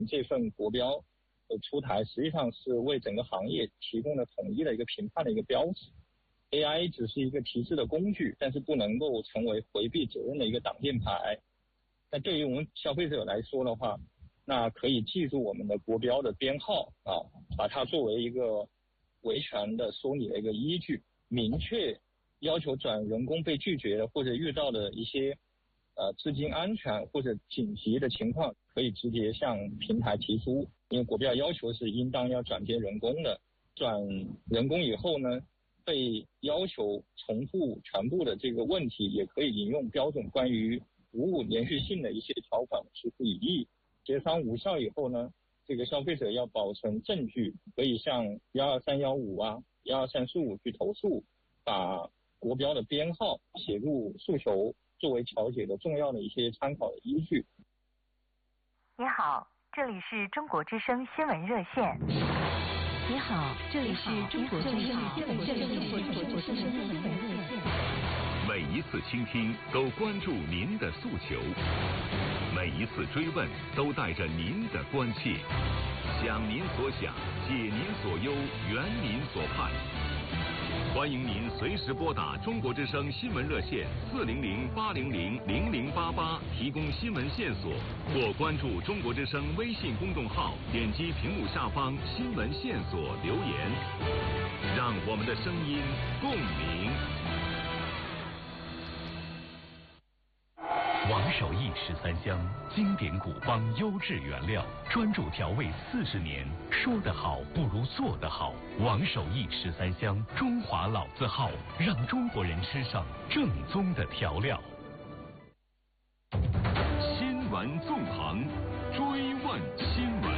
这份国标的出台，实际上是为整个行业提供了统一的一个评判的一个标志。AI 只是一个提示的工具，但是不能够成为回避责任的一个挡箭牌。那对于我们消费者来说的话，那可以记住我们的国标的编号啊，把它作为一个维权的说理的一个依据，明确要求转人工被拒绝的或者遇到的一些资金安全或者紧急的情况，可以直接向平台提出。因为国标要求是应当要转接人工的，转人工以后呢，被要求重复全部的这个问题，也可以引用标准关于服务连续性的一些条款提出异议。协商无效以后呢，这个消费者要保存证据，可以向12315啊、12345去投诉，把国标的编号写入诉求，作为调解的重要的一些参考的依据。 你好，这里是中国之声新闻热线。 你好，这里是中国之声新闻热线。 每一次倾听都关注您的诉求，每一次追问都带着您的关切，想您所想，解您所忧，圆您所盼。欢迎您随时拨打中国之声新闻热线400-800-0088提供新闻线索，或关注中国之声微信公众号，点击屏幕下方新闻线索留言，让我们的声音共鸣。王守义13香，经典古方，优质原料，专注调味40年。说得好不如做得好。王守义13香，中华老字号，让中国人吃上正宗的调料。新闻纵横，追问新闻。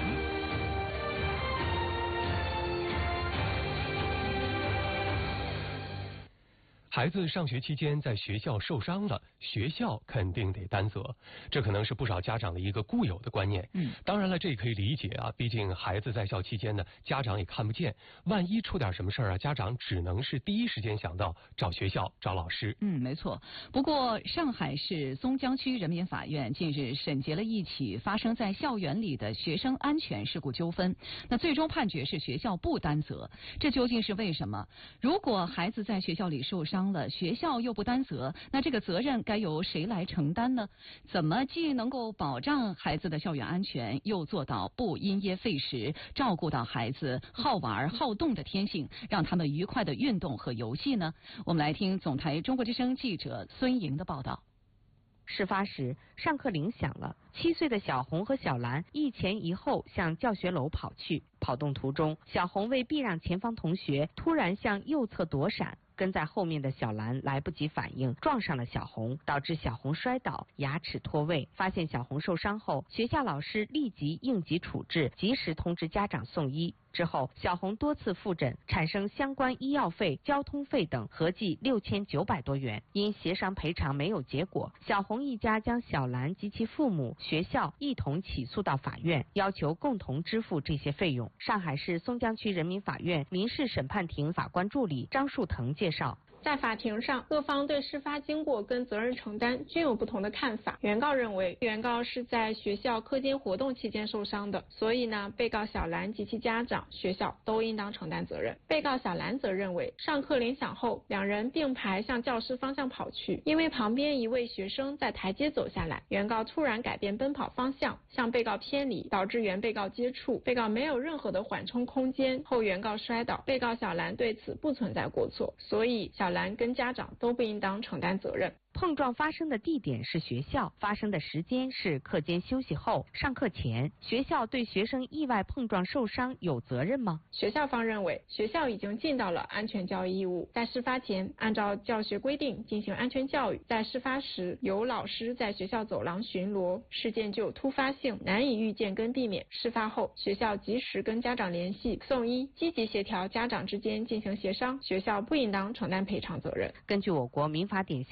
孩子上学期间在学校受伤了，学校肯定得担责，这可能是不少家长的一个固有的观念。当然了，这也可以理解啊，毕竟孩子在校期间呢，家长也看不见，万一出点什么事儿啊，家长只能是第一时间想到找学校、找老师。 没错。不过，上海市松江区人民法院近日审结了一起发生在校园里的学生安全事故纠纷，那最终判决是学校不担责。这究竟是为什么？如果孩子在学校里受伤了，学校又不担责，那这个责任该由谁来承担呢？怎么既能够保障孩子的校园安全，又做到不因噎废食，照顾到孩子好玩好动的天性，让他们愉快的运动和游戏呢？我们来听总台中国之声记者孙莹的报道。 事发时，上课铃响了，7岁的小红和小兰一前一后向教学楼跑去。跑动途中，小红为避让前方同学，突然向右侧躲闪，跟在后面的小兰来不及反应，撞上了小红，导致小红摔倒，牙齿脱位。发现小红受伤后，学校老师立即应急处置，及时通知家长送医。之后，小红多次复诊，产生相关医药费、交通费等合计6900多元。因协商赔偿没有结果，小红一家将小兰及其父母、学校一同起诉到法院，要求共同支付这些费用。上海市松江区人民法院民事审判庭法官助理张树腾介绍。 在法庭上，各方对事发经过跟责任承担均有不同的看法。原告认为，原告是在学校课间活动期间受伤的，所以呢，被告小兰及其家长、学校都应当承担责任。被告小兰则认为，上课铃响后，两人并排向教室方向跑去，因为旁边一位学生在台阶走下来，原告突然改变奔跑方向，向被告偏离，导致原被告接触，被告没有任何的缓冲空间，后原告摔倒。被告小兰对此不存在过错，所以小兰跟家长都不应当承担责任。 碰撞发生的地点是学校，发生的时间是课间休息后、上课前。学校对学生意外碰撞受伤有责任吗？ 学校方认为，学校已经尽到了安全教育义务，在事发前按照教学规定进行安全教育，在事发时有老师在学校走廊巡逻，事件具有突发性，难以预见跟避免。事发后，学校及时跟家长联系、送医，积极协调家长之间进行协商，学校不应当承担赔偿责任。 根据我国民法典相关规定，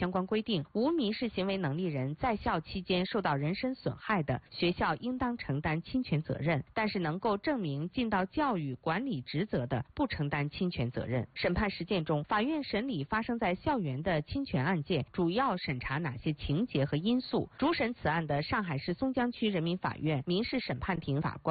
定，无民事行为能力人在校期间受到人身损害的，学校应当承担侵权责任，但是能够证明尽到教育管理职责的，不承担侵权责任。审判实践中，法院审理发生在校园的侵权案件，主要审查哪些情节和因素？主审此案的上海市松江区人民法院民事审判庭法官